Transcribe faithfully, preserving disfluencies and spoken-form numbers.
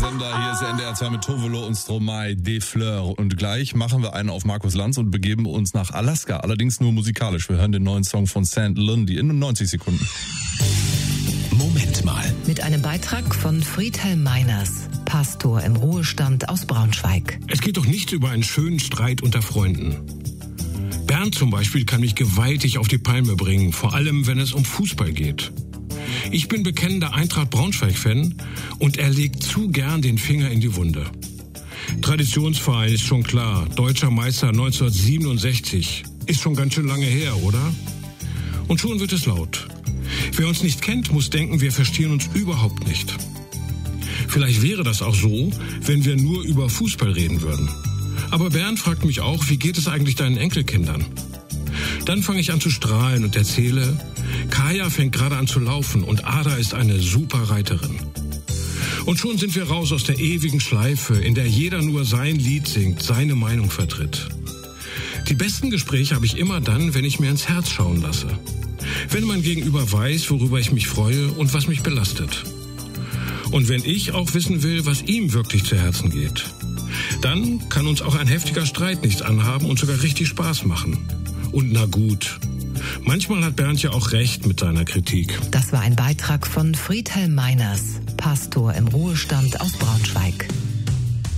Sender. Hier ist der N D R zwei mit Tovolo und Stromae, Des Fleurs. Und gleich machen wir einen auf Markus Lanz und begeben uns nach Alaska. Allerdings nur musikalisch. Wir hören den neuen Song von Saint Lundy in neunzig Sekunden. Moment mal. Mit einem Beitrag von Friedhelm Meiners, Pastor im Ruhestand aus Braunschweig. Es geht doch nicht über einen schönen Streit unter Freunden. Bernd zum Beispiel kann mich gewaltig auf die Palme bringen, vor allem wenn es um Fußball geht. Ich bin bekennender Eintracht Braunschweig-Fan und er legt zu gern den Finger in die Wunde. Traditionsverein ist schon klar, deutscher Meister neunzehnhundertsiebenundsechzig. Ist schon ganz schön lange her, oder? Und schon wird es laut. Wer uns nicht kennt, muss denken, wir verstehen uns überhaupt nicht. Vielleicht wäre das auch so, wenn wir nur über Fußball reden würden. Aber Bernd fragt mich auch, wie geht es eigentlich deinen Enkelkindern? Dann fange ich an zu strahlen und erzähle, Kaya fängt gerade an zu laufen und Ada ist eine super Reiterin. Und schon sind wir raus aus der ewigen Schleife, in der jeder nur sein Lied singt, seine Meinung vertritt. Die besten Gespräche habe ich immer dann, wenn ich mir ins Herz schauen lasse. Wenn mein Gegenüber weiß, worüber ich mich freue und was mich belastet. Und wenn ich auch wissen will, was ihm wirklich zu Herzen geht. Dann kann uns auch ein heftiger Streit nichts anhaben und sogar richtig Spaß machen. Und na gut, manchmal hat Bernd ja auch recht mit seiner Kritik. Das war ein Beitrag von Friedhelm Meiners, Pastor im Ruhestand aus Braunschweig.